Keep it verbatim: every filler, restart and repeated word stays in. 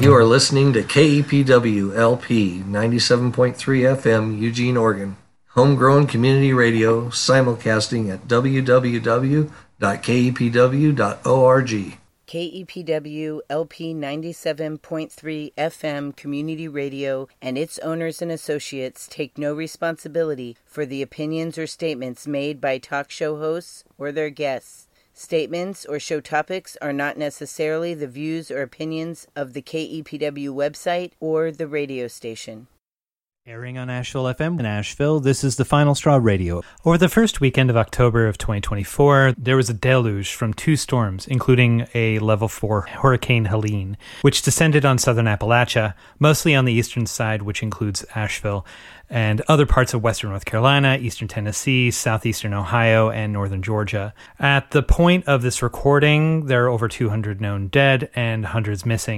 You are listening to K E P W L P ninety-seven point three F M, Eugene, Oregon. Homegrown community radio, simulcasting at w w w dot k e p w dot org. K E P W L P ninety-seven point three F M Community Radio and its owners and associates take no responsibility for the opinions or statements made by talk show hosts or their guests. Statements or show topics are not necessarily the views or opinions of the K E P W website or the radio station. Airing on Asheville F M in Asheville, this is the Final Straw Radio. Over the first weekend of October of twenty twenty-four, there was a deluge from two storms, including a level four Hurricane Helene, which descended on southern Appalachia, mostly on the eastern side, which includes Asheville, and other parts of western North Carolina, eastern Tennessee, southeastern Ohio, and northern Georgia. At the point of this recording, there are over two hundred known dead and hundreds missing.